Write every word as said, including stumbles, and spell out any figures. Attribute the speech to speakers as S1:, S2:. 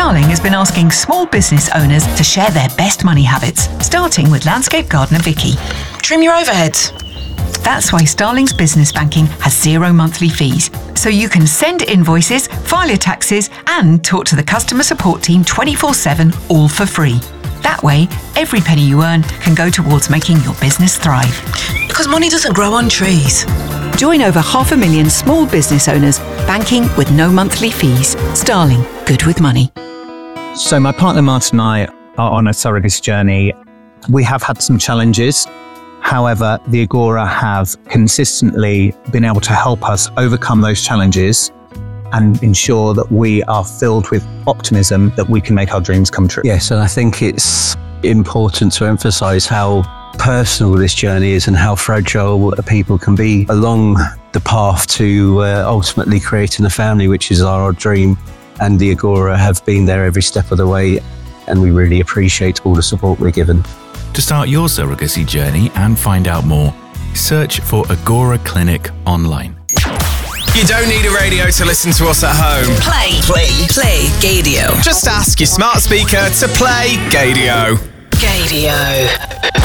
S1: Starling has been asking small business owners to share their best money habits, starting with landscape gardener Vicky.
S2: Trim your overheads.
S1: That's why Starling's business banking has zero monthly fees. So you can send invoices, file your taxes, and talk to the customer support team twenty-four seven, all for free. That way, every penny you earn can go towards making your business thrive.
S2: Because money doesn't grow on trees.
S1: Join over half a million small business owners banking with no monthly fees. Starling, good with money.
S3: So my partner Martin and I are on a surrogacy journey. We have had some challenges. However, the Agora have consistently been able to help us overcome those challenges and ensure that we are filled with optimism that we can make our dreams come true.
S4: Yes, and I think it's important to emphasise how personal this journey is and how fragile people can be along the path to uh, ultimately creating a family, which is our dream. And the Agora have been there every step of the way, and we really appreciate all the support we're given.
S5: To start your surrogacy journey and find out more, search for Agora Clinic online.
S6: You don't need a radio to listen to us at home.
S2: Play. Play. Play Gaydio.
S6: Just ask your smart speaker to play Gaydio.
S2: Gaydio.